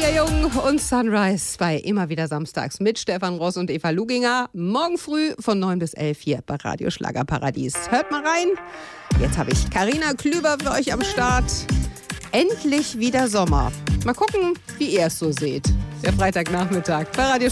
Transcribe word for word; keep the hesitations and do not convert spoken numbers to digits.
Olivia Jung und Sunrise bei Immer wieder samstags mit Stefan Ross und Eva Luginger. Morgen früh von neun bis elf hier bei Radio Schlagerparadies. Hört mal rein. Jetzt habe ich Carina Klüber für euch am Start. Endlich wieder Sommer. Mal gucken, wie ihr es so seht. Der Freitagnachmittag bei Radio